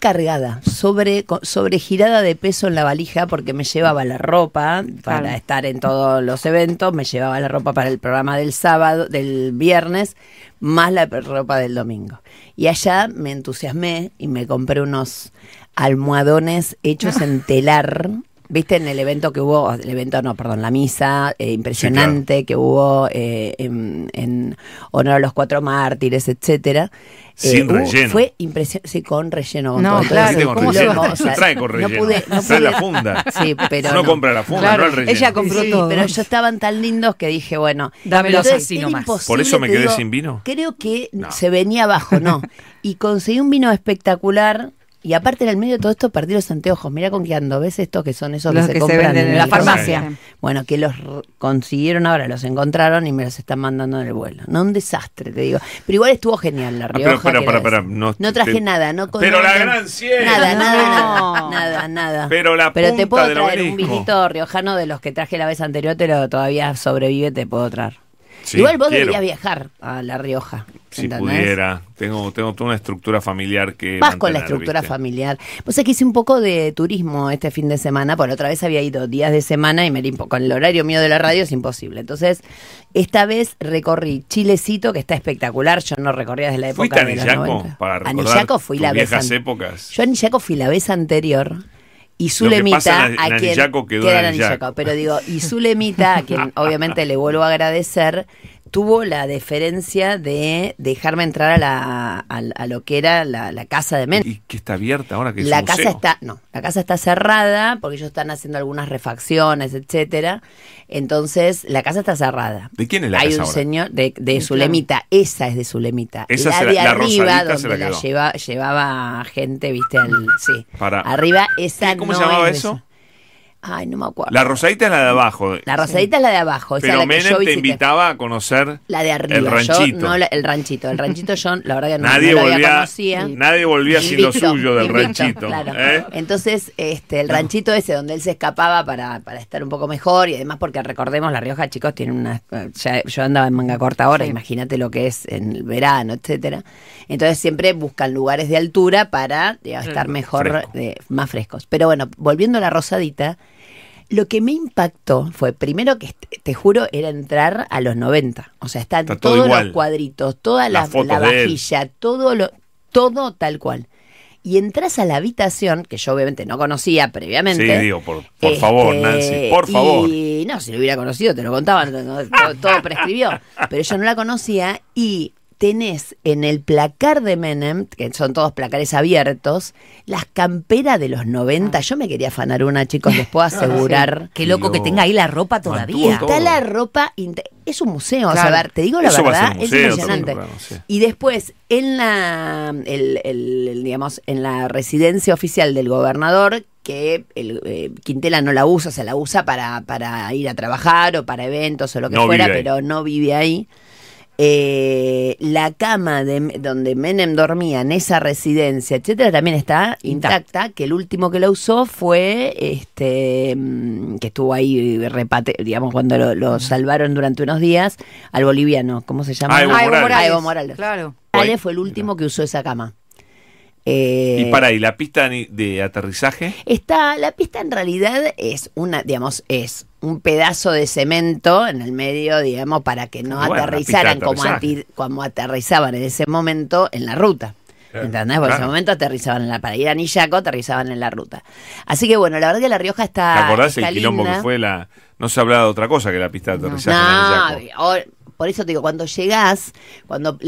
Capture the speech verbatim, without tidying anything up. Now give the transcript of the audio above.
cargada, sobre, sobregirada de peso en la valija, porque me llevaba la ropa para claro. estar en todos los eventos, me llevaba la ropa para el programa del sábado, del viernes, más la ropa del domingo. Y allá me entusiasmé y me compré unos almohadones hechos en telar. ¿Viste en el evento que hubo, el evento no, perdón, la misa eh, impresionante sí, claro. que hubo eh, en, en honor a los cuatro mártires, etcétera? Sin eh, relleno. Uh, fue impresionante, sí, con relleno. Con no, todo. claro, Entonces, con ¿cómo relleno? Lo, o sea, no trae con relleno, no pude, no trae pude, la funda. Sí, pero no, no compra la funda, claro, no el relleno. Ella compró sí, todo. Pero ellos estaban tan lindos que dije, bueno, dámelos así nomás. Por eso me quedé digo, sin vino. Creo que no. se venía abajo, no. Y conseguí un vino espectacular. Y aparte en el medio de todo esto perdí los anteojos. Mirá con qué ando. ¿Ves estos que son esos los que, que se se compran en, en la farmacia? farmacia? Bueno, que los consiguieron ahora, los encontraron y me los están mandando en el vuelo. No, un desastre, te digo. Pero igual estuvo genial la Rioja. Ah, pero, pero, pero, pero, no, no traje te, nada. No, pero no, la no, gran cien. Nada, no. nada, nada, nada, nada. Pero la pero punta te puedo del traer obelisco. Un vinito riojano de los que traje la vez anterior, pero todavía sobrevive, te puedo traer. Sí, igual vos quiero. deberías viajar a La Rioja. Si ¿entendés? pudiera. Tengo, tengo toda una estructura familiar que Vas con la estructura ¿viste? familiar. Vos sabés que hice un poco de turismo este fin de semana, por otra vez había ido días de semana y me con el horario mío de la radio es imposible. Entonces, esta vez recorrí Chilecito, que está espectacular. Yo no recorría desde la época ¿Fuiste de los Anillaco noventa. para recordar Anillaco fui tus la vez viejas an... épocas? Yo a Anillaco fui la vez anterior. Y Zulemita, en, en a quien Anillaco quedó queda en Anillaco, Anillaco. pero digo, y Zulemita, a quien obviamente le vuelvo a agradecer, tuvo la deferencia de dejarme entrar a la a, a lo que era la, la casa de Menem. ¿Y que está abierta ahora que es La un casa museo? está, no, la casa está cerrada porque ellos están haciendo algunas refacciones, etcétera. Entonces, la casa está cerrada. ¿De quién es la Hay casa un ahora? señor de, de Zulemita, esa es de Zulemita. Esa la se de la, la arriba, Rosadita se donde la la, quedó. lleva, llevaba gente, viste, al, sí. Para. Arriba, esa ¿Cómo no se llamaba es de eso? esa. Ay, no me acuerdo. La Rosadita es la de abajo. La Rosadita sí. es la de abajo. Esa Pero es la que Menem yo te visité. invitaba a conocer la de arriba. el ranchito. Yo, no la, el ranchito. El ranchito yo, la verdad que no, nadie no lo volvía, conocía. Nadie volvía sin lo suyo del invito, ranchito. Claro. ¿eh? Entonces, este, el ranchito ese donde él se escapaba para, para estar un poco mejor y además porque recordemos, La Rioja, chicos, tiene una... Ya, yo andaba en manga corta ahora, sí. Imagínate lo que es en el verano, etcétera. Entonces siempre buscan lugares de altura para digamos, estar mejor, Fresco. de, más frescos. Pero bueno, volviendo a La Rosadita... Lo que me impactó fue, primero que te juro, era entrar a los noventa. O sea, están Está todo todos igual. los cuadritos, toda la, Las la fotos de él. vajilla, todo lo, todo tal cual. Y entras a la habitación, que yo obviamente no conocía previamente. Sí, digo, por, por este, favor, Nancy, por favor. Y no, si lo hubiera conocido, te lo contaban, no, no, todo, todo prescribió. Pero yo no la conocía y... Tenés en el placar de Menem, que son todos placares abiertos, las camperas de los noventa. Yo me quería afanar una, chicos, les puedo asegurar. Qué loco que tenga ahí la ropa todavía. Está la ropa, es un museo, Claro. o sea, a ver, te digo la Eso va a verdad, ser un es museo, impresionante. todo, claro, sí. Y después, en la, el, el, el, digamos, en la residencia oficial del gobernador, que el, eh, Quintela no la usa, se la usa para, para ir a trabajar o para eventos o lo que No fuera, vive ahí. pero no vive ahí. Eh, la cama de, donde Menem dormía en esa residencia, etcétera, también está intacta, que el último que la usó fue este mm, que estuvo ahí repate, digamos, cuando lo, lo salvaron durante unos días, al boliviano, ¿cómo se llama? Ah, Evo Ah, Evo Morales. Morales. Ah, Evo Morales. Claro. Morales fue el último que usó esa cama. Eh, Y para ahí, la pista ni- de aterrizaje. Está, la pista en realidad es una, digamos, es un pedazo de cemento en el medio, digamos, para que no Bueno, la aterrizaran pista de como, ati- como aterrizaban en ese momento en la ruta. Claro, ¿Entendés? Por claro. ese momento aterrizaban en la, para ir a Anillaco, aterrizaban en la ruta. Así que bueno, la verdad que La Rioja está. ¿Te acordás está el quilombo linda. que fue la... No se hablaba de otra cosa que la pista de aterrizaje en No, Anillaco. ahora- por eso te digo, cuando llegás, cuando